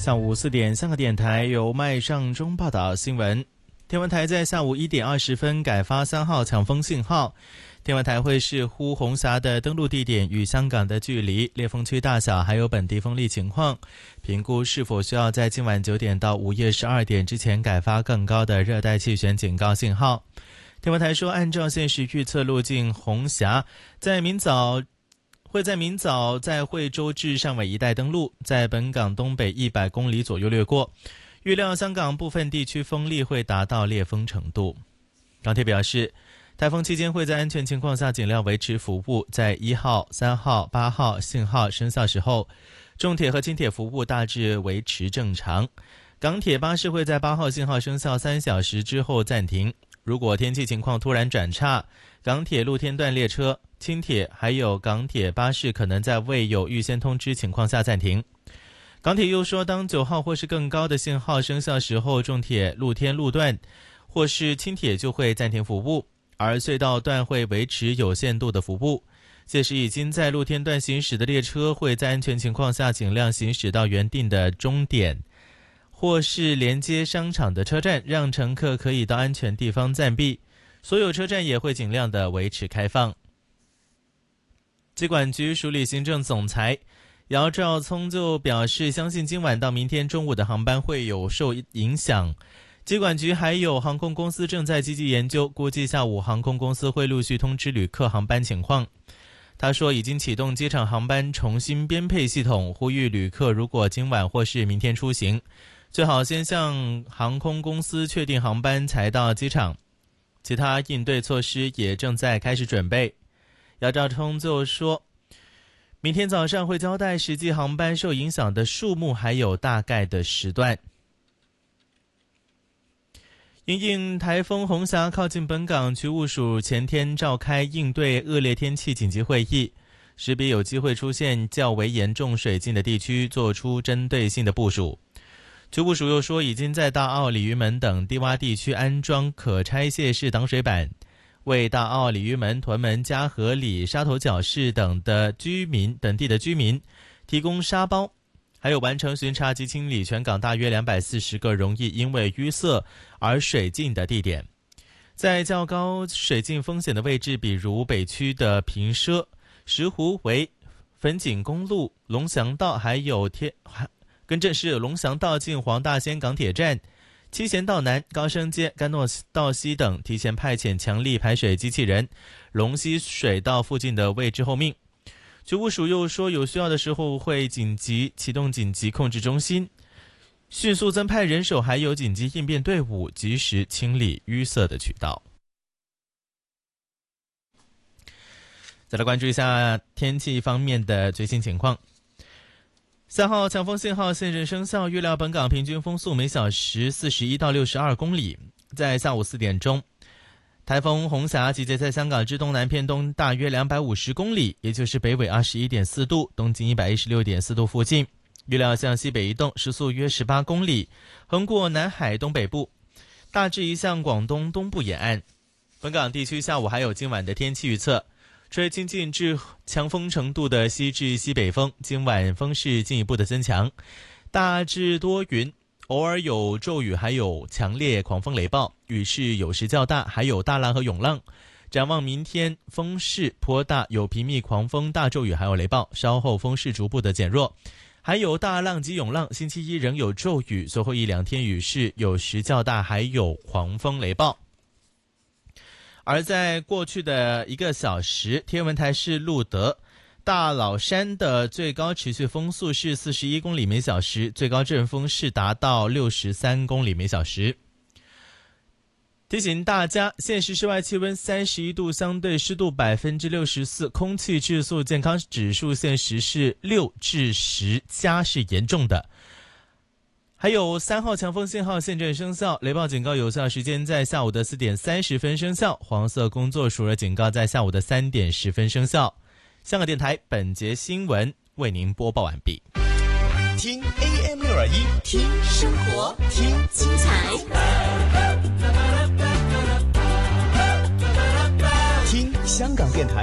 下午4点，香港电台由麦尚中报道新闻。天文台在下午1点20分改发3号强风信号。天文台会视乎红霞的登陆地点与香港的距离、烈风区大小，还有本地风力情况，评估是否需要在今晚9点到午夜12点之前改发更高的热带气旋警告信号。天文台说，按照现时预测路径，红霞会在明早在惠州至汕尾一带登陆，在本港东北100公里左右掠过。预料香港部分地区风力会达到烈风程度。港铁表示，台风期间会在安全情况下尽量维持服务，在1号、3号、8号信号生效时候，重铁和轻铁服务大致维持正常。港铁巴士会在8号信号生效3小时之后暂停。如果天气情况突然转差，港铁露天段列车、轻铁还有港铁巴士可能在未有预先通知情况下暂停。港铁又说，当9号或是更高的信号生效时候，重铁露天路段或是轻铁就会暂停服务，而隧道段会维持有限度的服务。届时已经在露天段行驶的列车会在安全情况下尽量行驶到原定的终点，或是连接商场的车站，让乘客可以到安全地方暂避。所有车站也会尽量的维持开放。机管局署理行政总裁姚兆聪就表示，相信今晚到明天中午的航班会有受影响。机管局还有航空公司正在积极研究，估计下午航空公司会陆续通知旅客航班情况。他说，已经启动机场航班重新编配系统，呼吁旅客如果今晚或是明天出行，最好先向航空公司确定航班才到机场。其他应对措施也正在开始准备。姚兆聪就说，明天早上会交代实际航班受影响的数目，还有大概的时段。因应台风红霞靠近本港，局务署前天召开应对恶劣天气紧急会议，识别有机会出现较为严重水浸的地区，做出针对性的部署。局务署又说，已经在大澳、鲤鱼门等低洼地区安装可拆卸式挡水板，为大澳、鲤鱼门、屯门、嘉禾里、沙头角市等地的居民提供沙包，还有完成巡查及清理全港大约240个容易因为淤塞而水浸的地点。在较高水浸风险的位置，比如北区的平畲、石湖围、粉锦公路、龙翔道，还有更正是龙翔道进黄大仙港铁站、七贤道南、高升街、甘诺道西等，提前派遣强力排水机器人龙溪水道附近的位置候命。局务署又说，有需要的时候会紧急启动紧急控制中心，迅速增派人手还有紧急应变队伍，及时清理淤塞的渠道。再来关注一下天气方面的最新情况。3号强风信号现正生效，预料本港平均风速每小时41到62公里。在下午4点钟，台风红霞集结在香港之东南偏东大约250公里，也就是北纬21.4度、东经116.4度附近，预料向西北移动，时速约18公里，横过南海东北部，大致移向广东东部沿岸。本港地区下午还有今晚的天气预测，吹轻近至强风程度的西至西北风，今晚风势进一步的增强，大致多云，偶尔有骤雨，还有强烈狂风雷暴，雨势有时较大，还有大浪和涌浪。展望明天风势颇大，有频密狂风、大骤雨还有雷暴，稍后风势逐步的减弱，还有大浪及涌浪。星期一仍有骤雨，随后1-2天雨势有时较大，还有狂风雷暴。而在过去的1个小时，天文台是录得大老山的最高持续风速是41公里每小时，最高阵风是达到63公里每小时。提醒大家，现时室外气温31度，相对湿度64%，空气质素健康指数现时是6至10加，是严重的。还有3号强风信号现正生效，雷暴警告有效时间在下午的4点30分生效，黄色工作暑热警告在下午的3点10分生效。香港电台本节新闻为您播报完毕。 听 AM621，听生活，听精彩，听香港电台